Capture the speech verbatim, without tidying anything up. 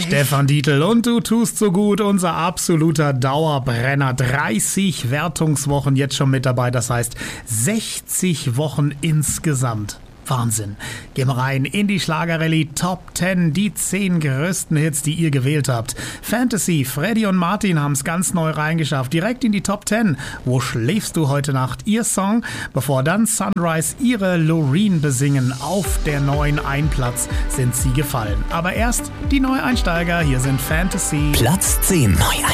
Stefan Dietl und du tust so gut, unser absoluter Dauerbrenner. dreißig Wertungswochen jetzt schon mit dabei, das heißt sechzig Wochen insgesamt. Wahnsinn. Gehen wir rein in die Schlagerrallye Top zehn, die zehn größten Hits, die ihr gewählt habt. Fantasy, Freddy und Martin haben es ganz neu reingeschafft, direkt in die Top zehn. Wo schläfst du heute Nacht? Ihr Song, bevor dann Sunrise ihre Loreen besingen. Auf der neuen Einplatz sind sie gefallen. Aber erst die Neueinsteiger, hier sind Fantasy. Platz zehn. Neu